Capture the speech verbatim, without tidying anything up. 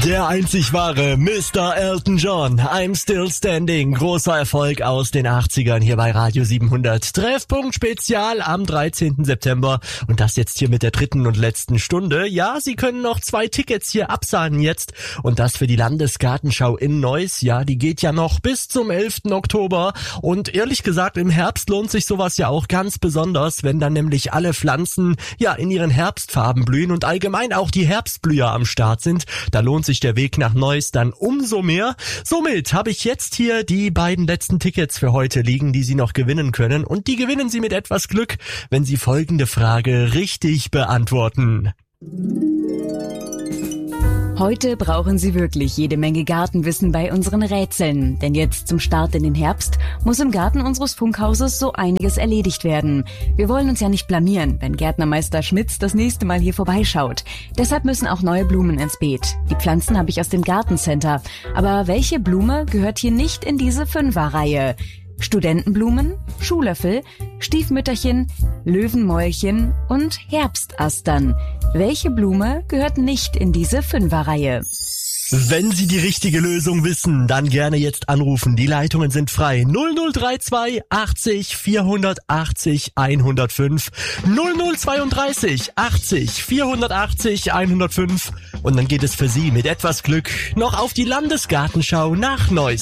Der einzig wahre Mister Elton John, I'm Still Standing. Großer Erfolg aus den achtzigern hier bei Radio siebenhundert. Treffpunkt Spezial am dreizehnten September. Und das jetzt hier mit der dritten und letzten Stunde. Ja, Sie können noch zwei Tickets hier absahnen jetzt. Und das für die Landesgartenschau in Neuss. Ja, die geht ja noch bis zum elften Oktober. Und ehrlich gesagt, im Herbst lohnt sich sowas ja auch ganz besonders, wenn dann nämlich alle Pflanzen ja in ihren Herbstfarben blühen und allgemein auch die Herbstblüher am Start sind. Da lohnt sich der Weg nach Neuss dann umso mehr. Somit habe ich jetzt hier die beiden letzten Tickets für heute liegen, die Sie noch gewinnen können. Und die gewinnen Sie mit etwas Glück, wenn Sie folgende Frage richtig beantworten. Heute brauchen Sie wirklich jede Menge Gartenwissen bei unseren Rätseln. Denn jetzt zum Start in den Herbst muss im Garten unseres Funkhauses so einiges erledigt werden. Wir wollen uns ja nicht blamieren, wenn Gärtnermeister Schmitz das nächste Mal hier vorbeischaut. Deshalb müssen auch neue Blumen ins Beet. Die Pflanzen habe ich aus dem Gartencenter. Aber welche Blume gehört hier nicht in diese Fünferreihe? Studentenblumen, Schuhlöffel, Stiefmütterchen, Löwenmäulchen und Herbstastern. Welche Blume gehört nicht in diese Fünferreihe? Wenn Sie die richtige Lösung wissen, dann gerne jetzt anrufen. Die Leitungen sind frei. null null drei zwei achtzig vierhundertachtzig hundertfünf, null null zweiunddreißig achtzig vierhundertachtzig hundertfünf. Und dann geht es für Sie mit etwas Glück noch auf die Landesgartenschau nach Neuss.